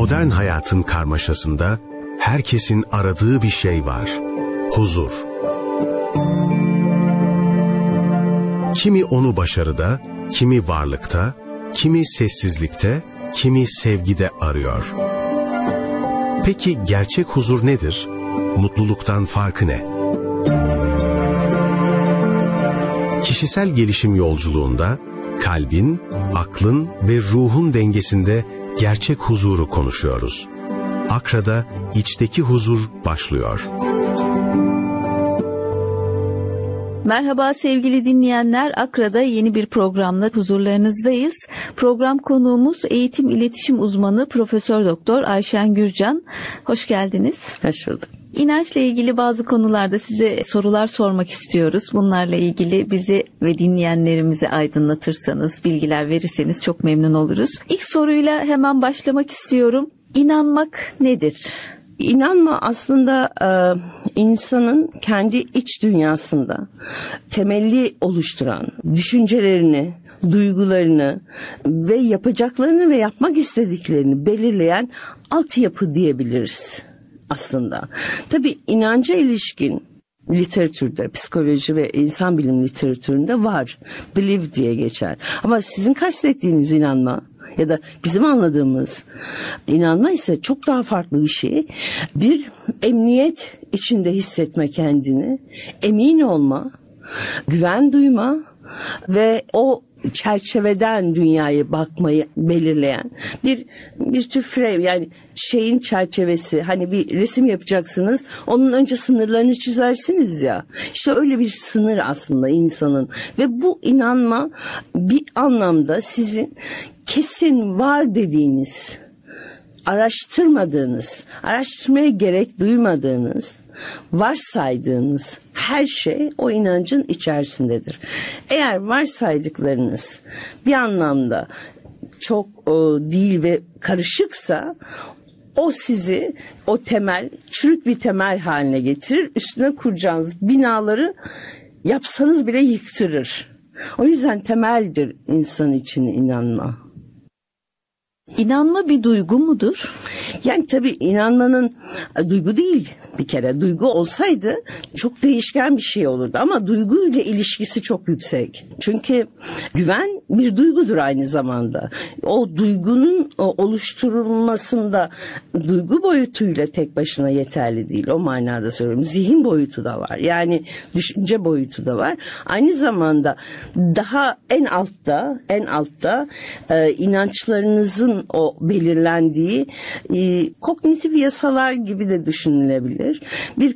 Modern hayatın karmaşasında herkesin aradığı bir şey var. Huzur. Kimi onu başarıda, kimi varlıkta, kimi sessizlikte, kimi sevgide arıyor. Peki gerçek huzur nedir? Mutluluktan farkı ne? Kişisel gelişim yolculuğunda kalbin, aklın ve ruhun dengesinde gerçek huzuru konuşuyoruz. Akra'da içteki huzur başlıyor. Merhaba sevgili dinleyenler, Akra'da yeni bir programla huzurlarınızdayız. Program konuğumuz eğitim iletişim uzmanı Profesör Doktor Ayşen Gürcan. Hoş geldiniz. Hoş bulduk. İnançla ilgili bazı konularda size sorular sormak istiyoruz. Bunlarla ilgili bizi ve dinleyenlerimizi aydınlatırsanız, bilgiler verirseniz çok memnun oluruz. İlk soruyla hemen başlamak istiyorum. İnanmak nedir? İnanma aslında insanın kendi iç dünyasında temelli oluşturan düşüncelerini, duygularını ve yapacaklarını ve yapmak istediklerini belirleyen altyapı diyebiliriz aslında. Tabii inanca ilişkin literatürde, psikoloji ve insan bilim literatüründe var. Believe diye geçer. Ama sizin kastettiğiniz inanma ya da bizim anladığımız inanma ise çok daha farklı bir şey. Bir emniyet içinde hissetme kendini, emin olma, güven duyma ve o çerçeveden dünyaya bakmayı belirleyen bir tür frame, yani şeyin çerçevesi. Hani bir resim yapacaksınız, onun önce sınırlarını çizersiniz ya, işte öyle bir sınır aslında insanın. Ve bu inanma bir anlamda sizin kesin var dediğiniz, araştırmadığınız, araştırmaya gerek duymadığınız, varsaydığınız her şey o inancın içerisindedir. Eğer varsaydıklarınız bir anlamda çok değil ve karışıksa, o sizi o temel, çürük bir temel haline getirir. Üstüne kuracağınız binaları yapsanız bile yıktırır. O yüzden temeldir insan için inanma. İnanma bir duygu mudur? Yani tabii inanmanın duygu değil bir kere. Duygu olsaydı çok değişken bir şey olurdu ama duyguyla ilişkisi çok yüksek. Çünkü güven bir duygudur aynı zamanda. O duygunun oluşturulmasında duygu boyutuyla tek başına yeterli değil. O manada söylüyorum. Zihin boyutu da var. Yani düşünce boyutu da var. Aynı zamanda daha en altta inançlarınızın o belirlendiği kognitif yasalar gibi de düşünülebilir. Bir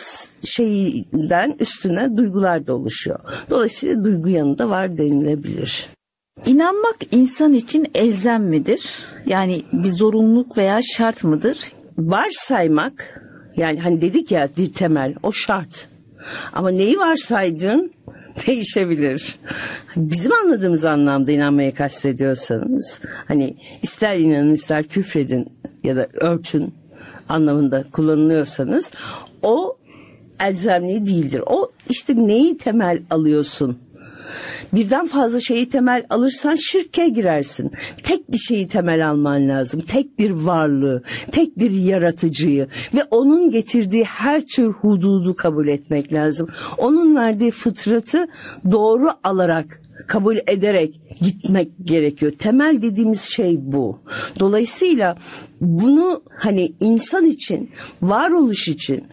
şeyden üstüne duygular da oluşuyor. Dolayısıyla duygu yanında var denilebilir. İnanmak insan için elzem midir? Yani bir zorunluluk veya şart mıdır? Varsaymak, yani hani dedik ya, bir temel, o şart. Ama neyi varsaydın değişebilir. Bizim anladığımız anlamda inanmaya kastediyorsanız, hani ister inanın ister küfredin ya da örtün anlamında kullanılıyorsanız, o elzemliği değildir. O işte neyi temel alıyorsun? Birden fazla şeyi temel alırsan şirke girersin. Tek bir şeyi temel alman lazım. Tek bir varlığı, tek bir yaratıcıyı ve onun getirdiği her tür hududu kabul etmek lazım. Onun verdiği fıtratı doğru alarak, kabul ederek gitmek gerekiyor. Temel dediğimiz şey bu. Dolayısıyla bunu hani insan için, varoluş için